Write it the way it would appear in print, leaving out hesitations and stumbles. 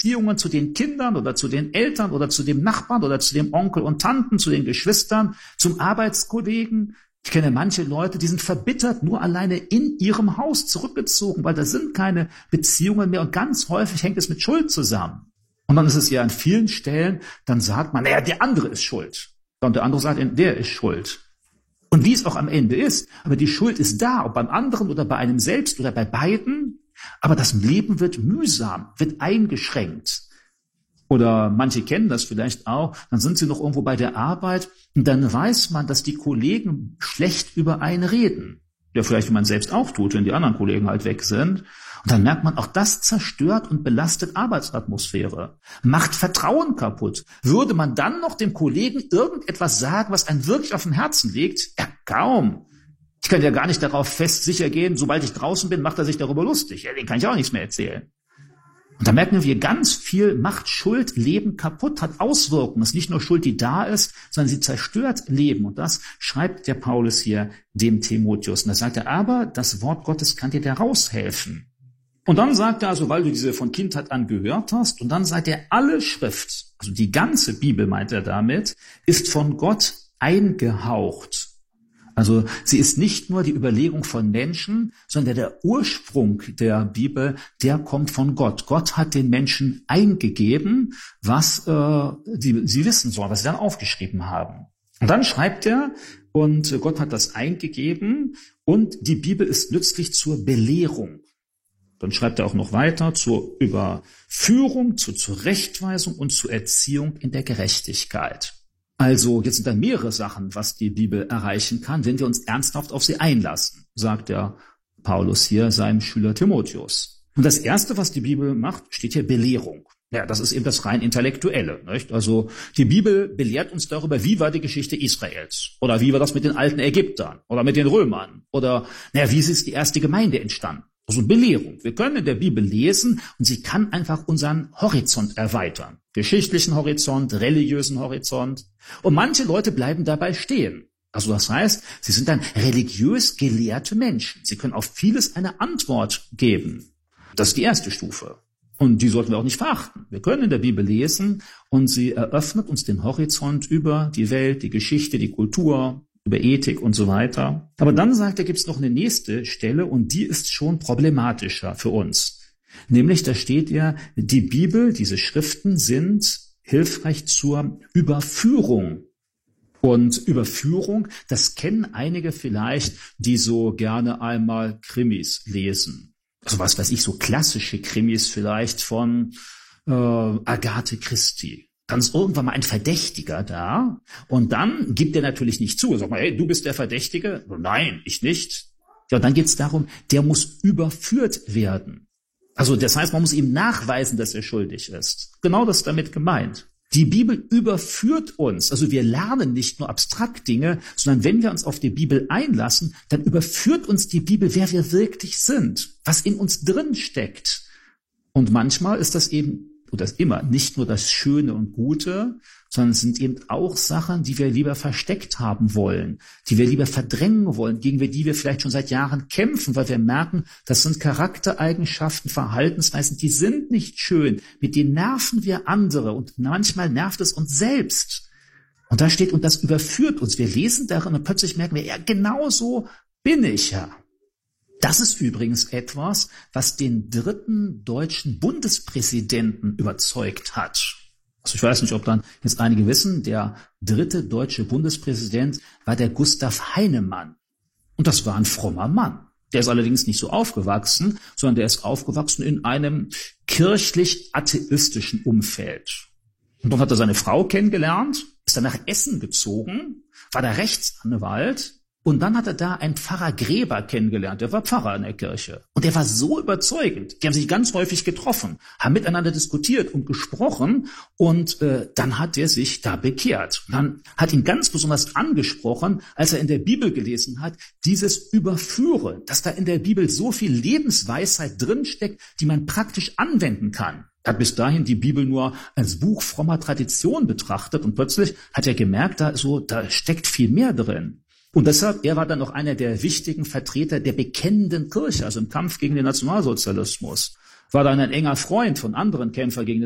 Beziehungen zu den Kindern oder zu den Eltern oder zu dem Nachbarn oder zu dem Onkel und Tanten, zu den Geschwistern, zum Arbeitskollegen. Ich kenne manche Leute, die sind verbittert, nur alleine in ihrem Haus zurückgezogen, weil da sind keine Beziehungen mehr und ganz häufig hängt es mit Schuld zusammen. Und dann ist es ja an vielen Stellen, dann sagt man, naja, der andere ist schuld. Und der andere sagt, der ist schuld. Und wie es auch am Ende ist, aber die Schuld ist da, ob beim anderen oder bei einem selbst oder bei beiden, aber das Leben wird mühsam, wird eingeschränkt. Oder manche kennen das vielleicht auch, dann sind sie noch irgendwo bei der Arbeit und dann weiß man, dass die Kollegen schlecht über einen reden. Ja, vielleicht wie man selbst auch tut, wenn die anderen Kollegen halt weg sind. Und dann merkt man, auch das zerstört und belastet Arbeitsatmosphäre, macht Vertrauen kaputt. Würde man dann noch dem Kollegen irgendetwas sagen, was einem wirklich auf dem Herzen liegt? Ja, kaum. Ich kann ja gar nicht darauf fest sicher gehen, sobald ich draußen bin, macht er sich darüber lustig. Ja, den kann ich auch nichts mehr erzählen. Und da merken wir, ganz viel macht Schuld Leben kaputt, hat Auswirkungen. Es ist nicht nur Schuld, die da ist, sondern sie zerstört Leben. Und das schreibt der Paulus hier dem Timotheus. Und da sagt er, aber das Wort Gottes kann dir da raushelfen. Und dann sagt er also, weil du diese von Kindheit an gehört hast, und dann sagt er, alle Schrift, also die ganze Bibel meint er damit, ist von Gott eingehaucht. Also sie ist nicht nur die Überlegung von Menschen, sondern der Ursprung der Bibel, der kommt von Gott. Gott hat den Menschen eingegeben, was sie wissen sollen, was sie dann aufgeschrieben haben. Und dann schreibt er, und Gott hat das eingegeben, und die Bibel ist nützlich zur Belehrung. Dann schreibt er auch noch weiter, zur Überführung, zur Zurechtweisung und zur Erziehung in der Gerechtigkeit. Also jetzt sind da mehrere Sachen, was die Bibel erreichen kann, wenn wir uns ernsthaft auf sie einlassen, sagt der Paulus hier seinem Schüler Timotheus. Und das Erste, was die Bibel macht, steht hier Belehrung. Ja, das ist eben das rein Intellektuelle, nicht? Also die Bibel belehrt uns darüber, wie war die Geschichte Israels oder wie war das mit den alten Ägyptern oder mit den Römern oder wie ist die erste Gemeinde entstanden. Also Belehrung. Wir können in der Bibel lesen und sie kann einfach unseren Horizont erweitern. Geschichtlichen Horizont, religiösen Horizont. Und manche Leute bleiben dabei stehen. Also das heißt, sie sind dann religiös gelehrte Menschen. Sie können auf vieles eine Antwort geben. Das ist die erste Stufe. Und die sollten wir auch nicht verachten. Wir können in der Bibel lesen und sie eröffnet uns den Horizont über die Welt, die Geschichte, die Kultur, über Ethik und so weiter. Aber dann sagt er, gibt es noch eine nächste Stelle und die ist schon problematischer für uns. Nämlich, da steht ja, die Bibel, diese Schriften sind hilfreich zur Überführung. Und Überführung, das kennen einige vielleicht, die so gerne einmal Krimis lesen. Also was weiß ich, so klassische Krimis vielleicht von Agathe Christie. Dann ist irgendwann mal ein Verdächtiger da und dann gibt er natürlich nicht zu. Er sagt mal, hey, du bist der Verdächtige? Nein, ich nicht. Ja, und dann geht es darum, der muss überführt werden. Also das heißt, man muss ihm nachweisen, dass er schuldig ist. Genau das ist damit gemeint. Die Bibel überführt uns. Also wir lernen nicht nur abstrakt Dinge, sondern wenn wir uns auf die Bibel einlassen, dann überführt uns die Bibel, wer wir wirklich sind, was in uns drin steckt. Und manchmal ist das eben oder immer nicht nur das Schöne und Gute, sondern es sind eben auch Sachen, die wir lieber versteckt haben wollen, die wir lieber verdrängen wollen, gegen die wir vielleicht schon seit Jahren kämpfen, weil wir merken, das sind Charaktereigenschaften, Verhaltensweisen, die sind nicht schön, mit denen nerven wir andere und manchmal nervt es uns selbst. Und da steht, und das überführt uns. Wir lesen darin und plötzlich merken wir, ja, genau so bin ich ja. Das ist übrigens etwas, was den 3. deutschen Bundespräsidenten überzeugt hat. Also ich weiß nicht, ob dann jetzt einige wissen, der 3. deutsche Bundespräsident war der Gustav Heinemann. Und das war ein frommer Mann. Der ist allerdings nicht so aufgewachsen, sondern der ist aufgewachsen in einem kirchlich-atheistischen Umfeld. Und dann hat er seine Frau kennengelernt, ist dann nach Essen gezogen, war da Rechtsanwalt. Und dann hat er da einen Pfarrer Gräber kennengelernt, der war Pfarrer in der Kirche. Und der war so überzeugend, die haben sich ganz häufig getroffen, haben miteinander diskutiert und gesprochen und dann hat er sich da bekehrt. Und dann hat ihn ganz besonders angesprochen, als er in der Bibel gelesen hat, dieses Überführen, dass da in der Bibel so viel Lebensweisheit drinsteckt, die man praktisch anwenden kann. Er hat bis dahin die Bibel nur als Buch frommer Tradition betrachtet und plötzlich hat er gemerkt, da steckt viel mehr drin. Und deshalb, er war dann auch einer der wichtigen Vertreter der bekennenden Kirche, also im Kampf gegen den Nationalsozialismus. War dann ein enger Freund von anderen Kämpfern gegen den